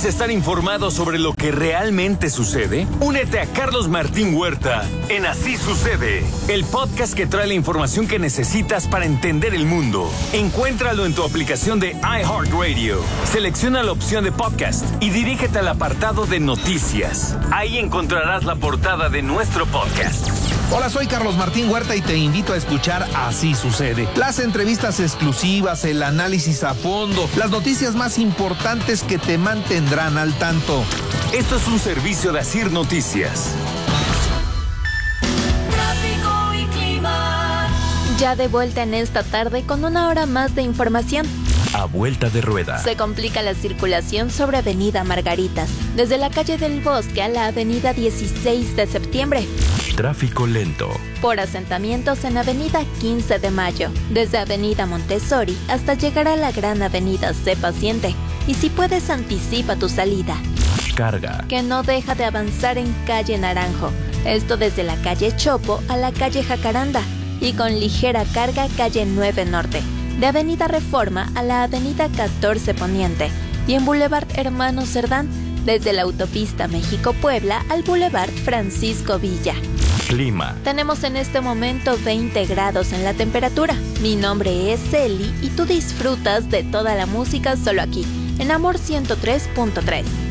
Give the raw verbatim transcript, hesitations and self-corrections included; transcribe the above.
¿Quieres estar informado sobre lo que realmente sucede? Únete a Carlos Martín Huerta en Así Sucede, el podcast que trae la información que necesitas para entender el mundo. Encuéntralo en tu aplicación de iHeartRadio. Selecciona la opción de podcast y dirígete al apartado de noticias. Ahí encontrarás la portada de nuestro podcast. Hola, soy Carlos Martín Huerta y te invito a escuchar Así Sucede. Las entrevistas exclusivas, el análisis a fondo, las noticias más importantes que te mantendrán al tanto. Esto es un servicio de Asir Noticias. Tráfico y clima. Ya de vuelta en esta tarde con una hora más de información. A vuelta de rueda. Se complica la circulación sobre Avenida Margaritas, desde la calle del Bosque a la Avenida dieciséis de septiembre. Tráfico lento. Por asentamientos en Avenida quince de mayo, desde Avenida Montessori hasta llegar a la Gran Avenida Sé Paciente. Y si puedes, anticipa tu salida. Carga. Que no deja de avanzar en calle Naranjo, esto desde la calle Chopo a la calle Jacaranda, y con ligera carga calle nueve Norte, de Avenida Reforma a la Avenida catorce Poniente, y en Boulevard Hermano Cerdán, desde la autopista México-Puebla al Boulevard Francisco Villa. Clima. Tenemos en este momento veinte grados en la temperatura. Mi nombre es Eli y tú disfrutas de toda la música solo aquí, en Amor ciento tres punto tres.